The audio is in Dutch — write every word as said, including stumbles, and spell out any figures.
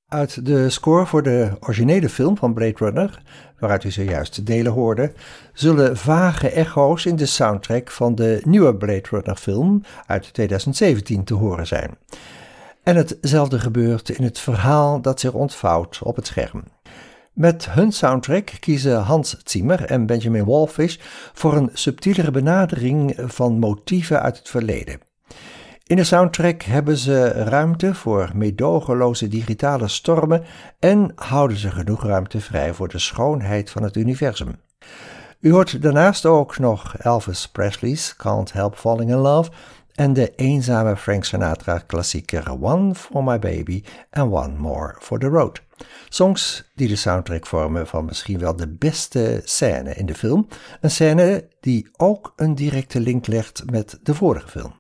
Uit de score voor de originele film van Blade Runner, waaruit u zojuist delen hoorde, zullen vage echo's in de soundtrack van de nieuwe Blade Runner film uit tweeduizend zeventien te horen zijn. En hetzelfde gebeurt in het verhaal dat zich ontvouwt op het scherm. Met hun soundtrack kiezen Hans Zimmer en Benjamin Wallfisch voor een subtielere benadering van motieven uit het verleden. In de soundtrack hebben ze ruimte voor meedogenloze digitale stormen en houden ze genoeg ruimte vrij voor de schoonheid van het universum. U hoort daarnaast ook nog Elvis Presley's Can't Help Falling in Love en de eenzame Frank Sinatra klassieker One for My Baby and One More for the Road. Songs die de soundtrack vormen van misschien wel de beste scène in de film. Een scène die ook een directe link legt met de vorige film.